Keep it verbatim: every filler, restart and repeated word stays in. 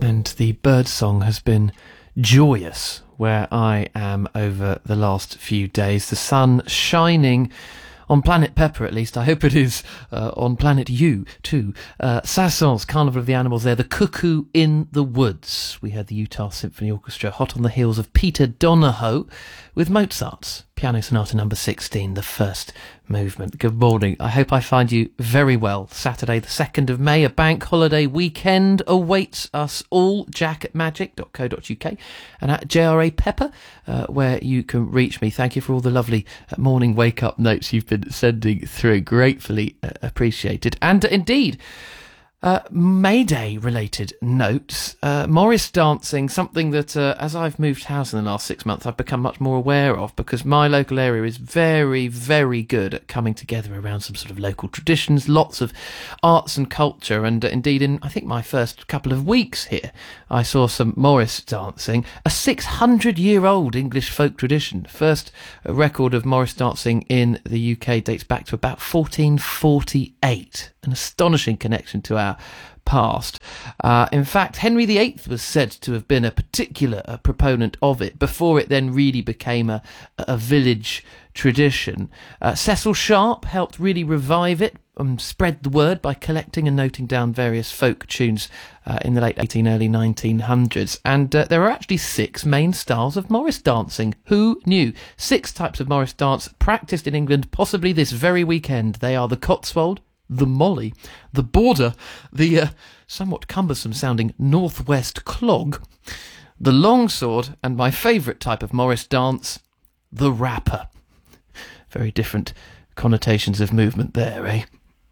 and the bird song has been joyous where I am over the last few days. The sun shining on Planet Pepper, at least. I hope it is uh, on Planet You, too. Uh, Saint-Saëns, Carnival of the Animals there. The Cuckoo in the Woods. We heard the Utah Symphony Orchestra, hot on the heels of Peter Donahoe, with Mozart's Piano Sonata number sixteen, the first movement. Good morning. I hope I find you very well. Saturday the second of May, a bank holiday weekend awaits us all. Jack at magic dot co dot uk and at J R A Pepper, uh, where you can reach me. Thank you for all the lovely uh, morning wake-up notes you've been sending through. Gratefully uh, appreciated. And uh, indeed, Uh, May Day related notes. Uh, Morris dancing, something that uh, as I've moved house in the last six months I've become much more aware of, because my local area is very, very good at coming together around some sort of local traditions, lots of arts and culture, and uh, indeed in I think my first couple of weeks here I saw some Morris dancing, a six hundred year old English folk tradition. First record of Morris dancing in the U K dates back to about fourteen forty-eight. An astonishing connection to our past. Uh, in fact, Henry the Eighth was said to have been a particular uh, proponent of it before it then really became a, a village tradition. Uh, Cecil Sharp helped really revive it and spread the word by collecting and noting down various folk tunes uh, in the late eighteen, early nineteen hundreds. And uh, there are actually six main styles of Morris dancing. Who knew? Six types of Morris dance practised in England, possibly this very weekend. They are the Cotswold, the Molly, the Border, the uh, somewhat cumbersome sounding Northwest Clog, the Longsword, and my favourite type of Morris dance, the Rapper. Very different connotations of movement there, eh?